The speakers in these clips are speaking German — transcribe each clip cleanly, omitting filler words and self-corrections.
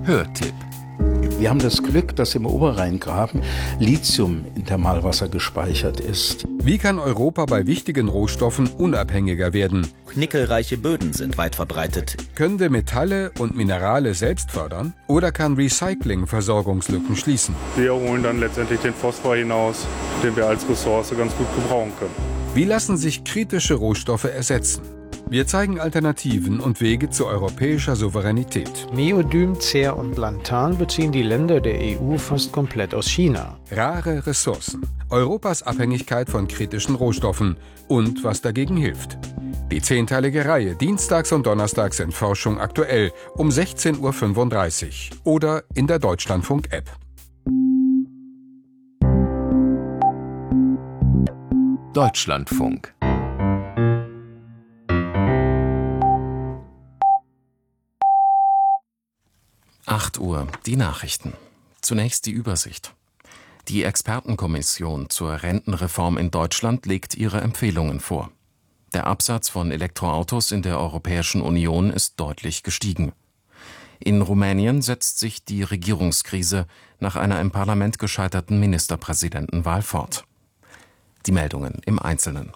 Hörtipp. Wir haben das Glück, dass im Oberrheingraben Lithium in Thermalwasser gespeichert ist. Wie kann Europa bei wichtigen Rohstoffen unabhängiger werden? Nickelreiche Böden sind weit verbreitet. Können wir Metalle und Minerale selbst fördern? Oder kann Recycling Versorgungslücken schließen? Wir holen dann letztendlich den Phosphor hinaus, den wir als Ressource ganz gut gebrauchen können. Wie lassen sich kritische Rohstoffe ersetzen? Wir zeigen Alternativen und Wege zu europäischer Souveränität. Neodym, Cer und Lantan beziehen die Länder der EU fast komplett aus China. Rare Ressourcen, Europas Abhängigkeit von kritischen Rohstoffen und was dagegen hilft. Die 10-teilige Reihe dienstags und donnerstags in Forschung aktuell um 16:35 Uhr oder in der Deutschlandfunk-App. Deutschlandfunk. Uhr, die Nachrichten. Zunächst die Übersicht. Die Expertenkommission zur Rentenreform in Deutschland legt ihre Empfehlungen vor. Der Absatz von Elektroautos in der Europäischen Union ist deutlich gestiegen. In Rumänien setzt sich die Regierungskrise nach einer im Parlament gescheiterten Ministerpräsidentenwahl fort. Die Meldungen im Einzelnen.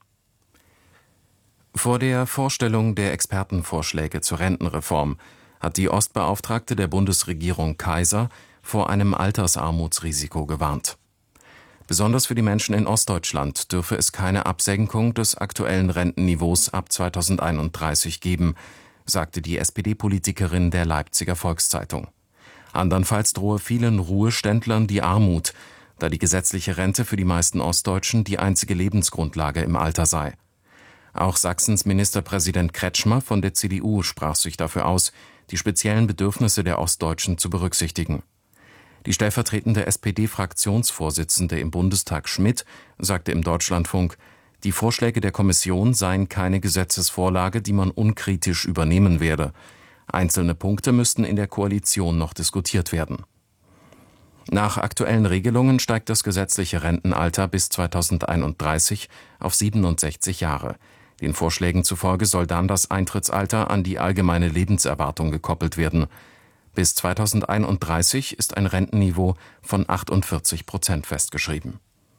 Vor der Vorstellung der Expertenvorschläge zur Rentenreform hat die Ostbeauftragte der Bundesregierung Kaiser vor einem Altersarmutsrisiko gewarnt. Besonders für die Menschen in Ostdeutschland dürfe es keine Absenkung des aktuellen Rentenniveaus ab 2031 geben, sagte die SPD-Politikerin der Leipziger Volkszeitung. Andernfalls drohe vielen Ruheständlern die Armut, da die gesetzliche Rente für die meisten Ostdeutschen die einzige Lebensgrundlage im Alter sei. Auch Sachsens Ministerpräsident Kretschmer von der CDU sprach sich dafür aus, die speziellen Bedürfnisse der Ostdeutschen zu berücksichtigen. Die stellvertretende SPD-Fraktionsvorsitzende im Bundestag Schmidt sagte im Deutschlandfunk, die Vorschläge der Kommission seien keine Gesetzesvorlage, die man unkritisch übernehmen werde. Einzelne Punkte müssten in der Koalition noch diskutiert werden. Nach aktuellen Regelungen steigt das gesetzliche Rentenalter bis 2031 auf 67 Jahre. Den Vorschlägen zufolge soll dann das Eintrittsalter an die allgemeine Lebenserwartung gekoppelt werden. Bis 2031 ist ein Rentenniveau von 48% festgeschrieben.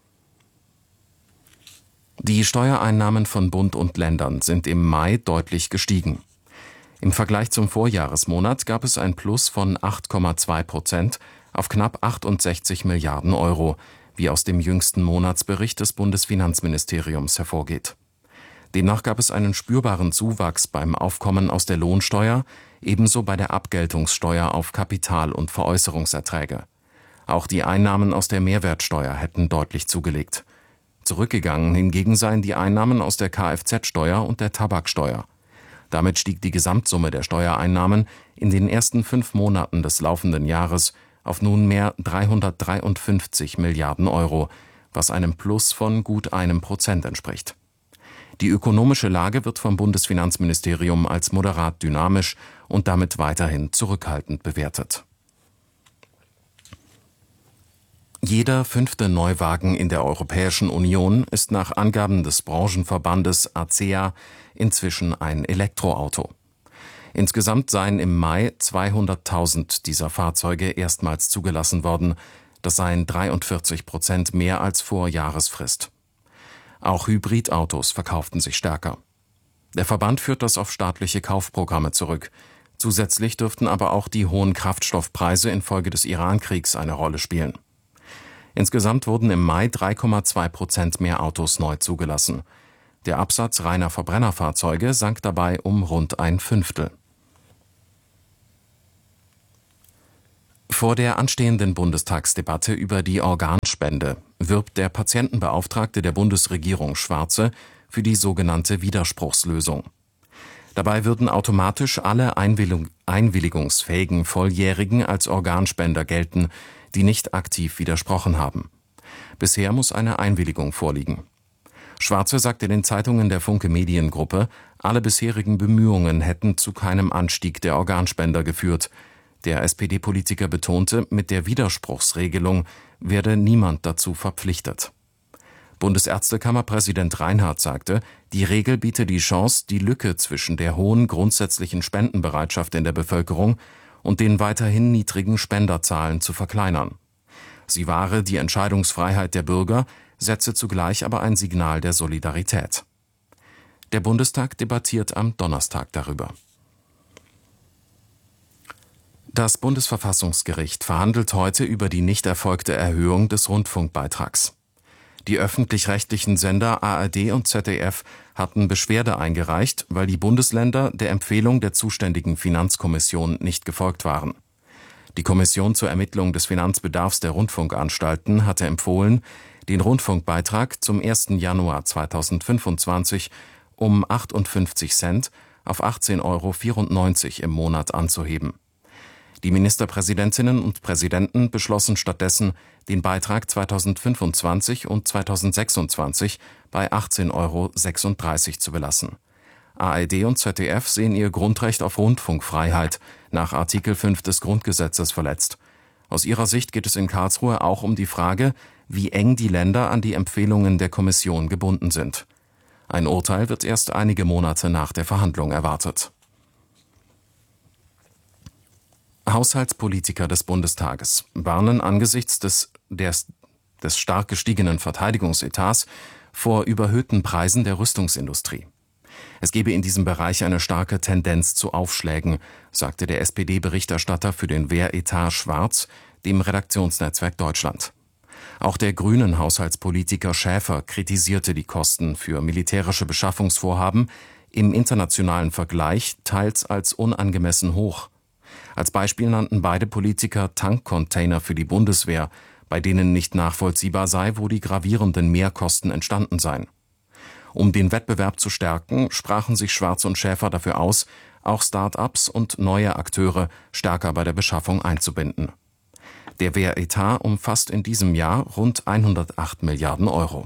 Die Steuereinnahmen von Bund und Ländern sind im Mai deutlich gestiegen. Im Vergleich zum Vorjahresmonat gab es ein Plus von 8,2% auf knapp 68 Milliarden Euro, wie aus dem jüngsten Monatsbericht des Bundesfinanzministeriums hervorgeht. Demnach gab es einen spürbaren Zuwachs beim Aufkommen aus der Lohnsteuer, ebenso bei der Abgeltungssteuer auf Kapital- und Veräußerungserträge. Auch die Einnahmen aus der Mehrwertsteuer hätten deutlich zugelegt. Zurückgegangen hingegen seien die Einnahmen aus der Kfz-Steuer und der Tabaksteuer. Damit stieg die Gesamtsumme der Steuereinnahmen in den ersten 5 Monaten des laufenden Jahres auf nunmehr 353 Milliarden Euro, was einem Plus von gut 1% entspricht. Die ökonomische Lage wird vom Bundesfinanzministerium als moderat dynamisch und damit weiterhin zurückhaltend bewertet. Jeder 5. Neuwagen in der Europäischen Union ist nach Angaben des Branchenverbandes ACEA inzwischen ein Elektroauto. Insgesamt seien im Mai 200.000 dieser Fahrzeuge erstmals zugelassen worden. Das seien 43% mehr als vor Jahresfrist. Auch Hybridautos verkauften sich stärker. Der Verband führt das auf staatliche Kaufprogramme zurück. Zusätzlich dürften aber auch die hohen Kraftstoffpreise infolge des Iran-Kriegs eine Rolle spielen. Insgesamt wurden im Mai 3,2% mehr Autos neu zugelassen. Der Absatz reiner Verbrennerfahrzeuge sank dabei um rund 1/5. Vor der anstehenden Bundestagsdebatte über die Organspende wirbt der Patientenbeauftragte der Bundesregierung Schwarze für die sogenannte Widerspruchslösung. Dabei würden automatisch alle einwilligungsfähigen Volljährigen als Organspender gelten, die nicht aktiv widersprochen haben. Bisher muss eine Einwilligung vorliegen. Schwarze sagte den Zeitungen der Funke Mediengruppe, alle bisherigen Bemühungen hätten zu keinem Anstieg der Organspender geführt. Der SPD-Politiker betonte, mit der Widerspruchsregelung werde niemand dazu verpflichtet. Bundesärztekammerpräsident Reinhardt sagte, die Regel biete die Chance, die Lücke zwischen der hohen grundsätzlichen Spendenbereitschaft in der Bevölkerung und den weiterhin niedrigen Spenderzahlen zu verkleinern. Sie wahre die Entscheidungsfreiheit der Bürger, setze zugleich aber ein Signal der Solidarität. Der Bundestag debattiert am Donnerstag darüber. Das Bundesverfassungsgericht verhandelt heute über die nicht erfolgte Erhöhung des Rundfunkbeitrags. Die öffentlich-rechtlichen Sender ARD und ZDF hatten Beschwerde eingereicht, weil die Bundesländer der Empfehlung der zuständigen Finanzkommission nicht gefolgt waren. Die Kommission zur Ermittlung des Finanzbedarfs der Rundfunkanstalten hatte empfohlen, den Rundfunkbeitrag zum 1. Januar 2025 um 58 Cent auf 18,94 € im Monat anzuheben. Die Ministerpräsidentinnen und Präsidenten beschlossen stattdessen, den Beitrag 2025 und 2026 bei 18,36 € zu belassen. ARD und ZDF sehen ihr Grundrecht auf Rundfunkfreiheit nach Artikel 5 des Grundgesetzes verletzt. Aus ihrer Sicht geht es in Karlsruhe auch um die Frage, wie eng die Länder an die Empfehlungen der Kommission gebunden sind. Ein Urteil wird erst einige Monate nach der Verhandlung erwartet. Haushaltspolitiker des Bundestages warnen angesichts des stark gestiegenen Verteidigungsetats vor überhöhten Preisen der Rüstungsindustrie. Es gebe in diesem Bereich eine starke Tendenz zu Aufschlägen, sagte der SPD-Berichterstatter für den Wehretat Schwarz dem Redaktionsnetzwerk Deutschland. Auch der grünen Haushaltspolitiker Schäfer kritisierte die Kosten für militärische Beschaffungsvorhaben im internationalen Vergleich teils als unangemessen hoch. Als Beispiel nannten beide Politiker Tankcontainer für die Bundeswehr, bei denen nicht nachvollziehbar sei, wo die gravierenden Mehrkosten entstanden seien. Um den Wettbewerb zu stärken, sprachen sich Schwarz und Schäfer dafür aus, auch Start-ups und neue Akteure stärker bei der Beschaffung einzubinden. Der Wehretat umfasst in diesem Jahr rund 108 Milliarden Euro.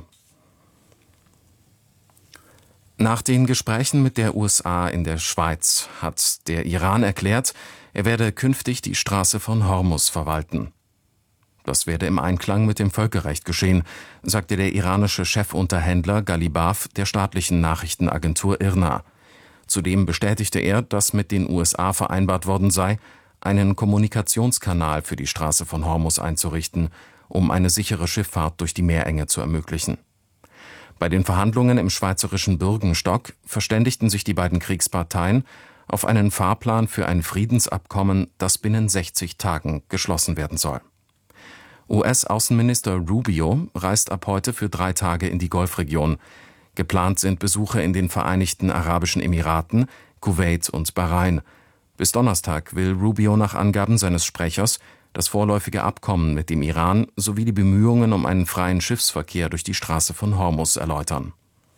Nach den Gesprächen mit der USA in der Schweiz hat der Iran erklärt, er werde künftig die Straße von Hormuz verwalten. Das werde im Einklang mit dem Völkerrecht geschehen, sagte der iranische Chefunterhändler Ghalibaf der staatlichen Nachrichtenagentur IRNA. Zudem bestätigte er, dass mit den USA vereinbart worden sei, einen Kommunikationskanal für die Straße von Hormuz einzurichten, um eine sichere Schifffahrt durch die Meerenge zu ermöglichen. Bei den Verhandlungen im schweizerischen Bürgenstock verständigten sich die beiden Kriegsparteien auf einen Fahrplan für ein Friedensabkommen, das binnen 60 Tagen geschlossen werden soll. US-Außenminister Rubio reist ab heute für 3 Tage in die Golfregion. Geplant sind Besuche in den Vereinigten Arabischen Emiraten, Kuwait und Bahrain. Bis Donnerstag will Rubio nach Angaben seines Sprechers das vorläufige Abkommen mit dem Iran sowie die Bemühungen um einen freien Schiffsverkehr durch die Straße von Hormuz erläutern.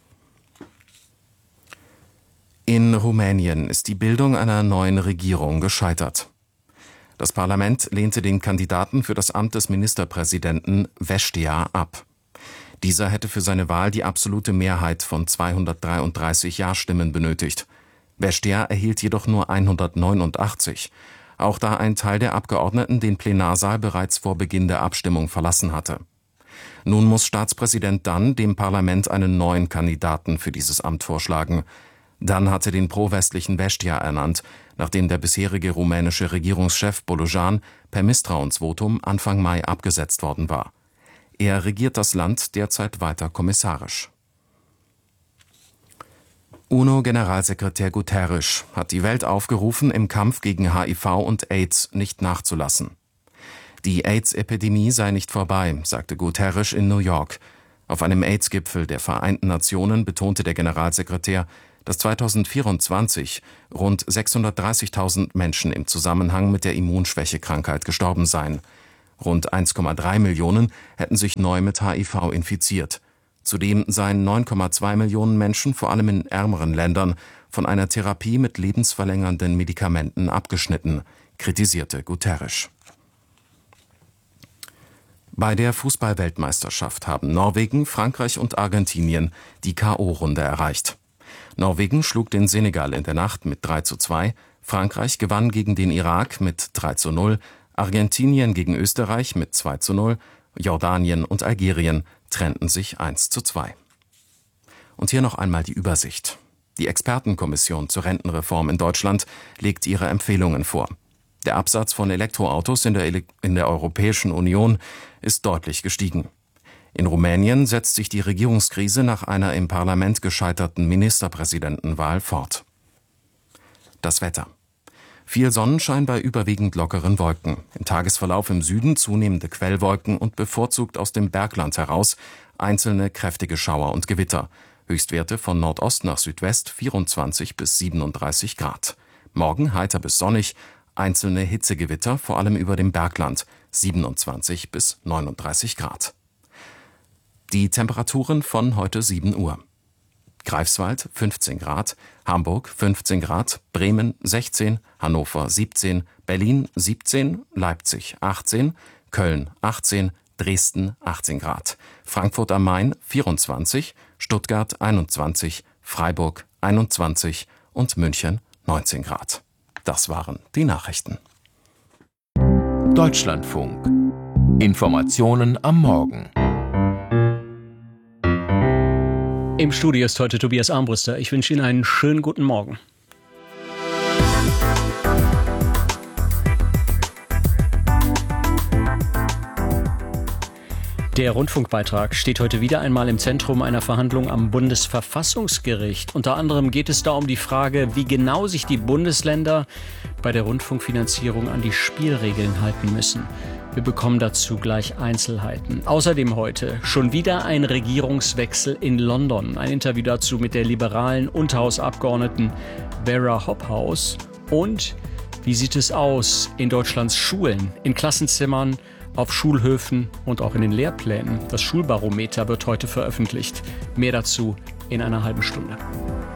In Rumänien ist die Bildung einer neuen Regierung gescheitert. Das Parlament lehnte den Kandidaten für das Amt des Ministerpräsidenten Vestia ab. Dieser hätte für seine Wahl die absolute Mehrheit von 233 Ja-Stimmen benötigt. Vestia erhielt jedoch nur 189, auch da ein Teil der Abgeordneten den Plenarsaal bereits vor Beginn der Abstimmung verlassen hatte. Nun muss Staatspräsident dann dem Parlament einen neuen Kandidaten für dieses Amt vorschlagen. Dann hatte den pro-westlichen Vestia ernannt, nachdem der bisherige rumänische Regierungschef Bolojan per Misstrauensvotum Anfang Mai abgesetzt worden war. Er regiert das Land derzeit weiter kommissarisch. UNO-Generalsekretär Guterres hat die Welt aufgerufen, im Kampf gegen HIV und AIDS nicht nachzulassen. Die AIDS-Epidemie sei nicht vorbei, sagte Guterres in New York. Auf einem AIDS-Gipfel der Vereinten Nationen betonte der Generalsekretär, dass 2024 rund 630.000 Menschen im Zusammenhang mit der Immunschwächekrankheit gestorben seien. Rund 1,3 Millionen hätten sich neu mit HIV infiziert. Zudem seien 9,2 Millionen Menschen, vor allem in ärmeren Ländern, von einer Therapie mit lebensverlängernden Medikamenten abgeschnitten, kritisierte Guterres. Bei der Fußball-Weltmeisterschaft haben Norwegen, Frankreich und Argentinien die K.O.-Runde erreicht. Norwegen schlug den Senegal in der Nacht mit 3:2, Frankreich gewann gegen den Irak mit 3:0, Argentinien gegen Österreich mit 2:0, Jordanien und Algerien trennten sich 1:2. Und hier noch einmal die Übersicht. Die Expertenkommission zur Rentenreform in Deutschland legt ihre Empfehlungen vor. Der Absatz von Elektroautos in der Europäischen Union ist deutlich gestiegen. In Rumänien setzt sich die Regierungskrise nach einer im Parlament gescheiterten Ministerpräsidentenwahl fort. Das Wetter. Viel Sonnenschein bei überwiegend lockeren Wolken. Im Tagesverlauf im Süden zunehmende Quellwolken und bevorzugt aus dem Bergland heraus einzelne kräftige Schauer und Gewitter. Höchstwerte von Nordost nach Südwest 24 bis 37 Grad. Morgen heiter bis sonnig, einzelne Hitzegewitter, vor allem über dem Bergland, 27 bis 39 Grad. Die Temperaturen von heute 7 Uhr. Greifswald 15 Grad, Hamburg 15 Grad, Bremen 16, Hannover 17, Berlin 17, Leipzig 18, Köln 18, Dresden 18 Grad, Frankfurt am Main 24, Stuttgart 21, Freiburg 21 und München 19 Grad. Das waren die Nachrichten. Deutschlandfunk. Informationen am Morgen. Im Studio ist heute Tobias Armbruster. Ich wünsche Ihnen einen schönen guten Morgen. Der Rundfunkbeitrag steht heute wieder einmal im Zentrum einer Verhandlung am Bundesverfassungsgericht. Unter anderem geht es da um die Frage, wie genau sich die Bundesländer bei der Rundfunkfinanzierung an die Spielregeln halten müssen. Wir bekommen dazu gleich Einzelheiten. Außerdem heute schon wieder ein Regierungswechsel in London. Ein Interview dazu mit der liberalen Unterhausabgeordneten Vera Hobhouse. Und wie sieht es aus in Deutschlands Schulen, in Klassenzimmern, auf Schulhöfen und auch in den Lehrplänen? Das Schulbarometer wird heute veröffentlicht. Mehr dazu in einer halben Stunde.